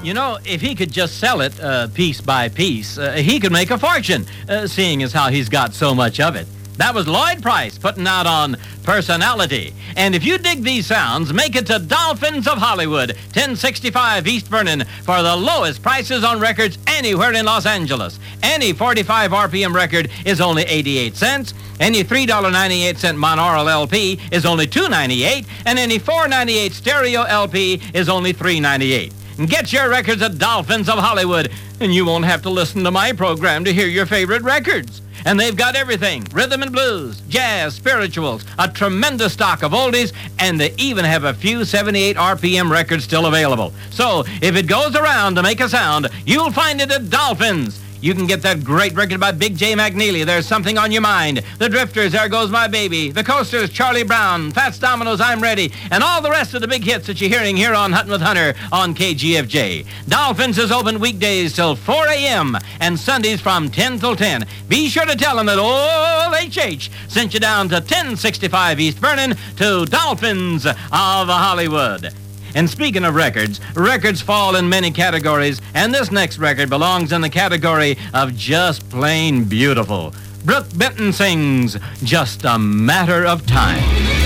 You know, if he could just sell it piece by piece, he could make a fortune, seeing as how he's got so much of it. That was Lloyd Price putting out on Personality. And if you dig these sounds, make it to Dolphins of Hollywood, 1065 East Vernon, for the lowest prices on records anywhere in Los Angeles. Any 45 RPM record is only 88 cents. Any $3.98 monaural LP is only $2.98. And any $4.98 stereo LP is only $3.98. Get your records at Dolphins of Hollywood, and you won't have to listen to my program to hear your favorite records. And they've got everything, rhythm and blues, jazz, spirituals, a tremendous stock of oldies, and they even have a few 78 RPM records still available. So if it goes around to make a sound, you'll find it at Dolphins. You can get that great record by Big J. McNeely, There's Something on Your Mind, The Drifters, There Goes My Baby, The Coasters, Charlie Brown, Fats Domino's, I'm Ready, and all the rest of the big hits that you're hearing here on Huntin' with Hunter on KGFJ. Dolphins is open weekdays till 4 a.m. and Sundays from 10 till 10. Be sure to tell them that old H.H. sent you down to 1065 East Vernon to Dolphins of Hollywood. And speaking of records, records fall in many categories, and this next record belongs in the category of just plain beautiful. Brooke Benton sings Just a Matter of Time.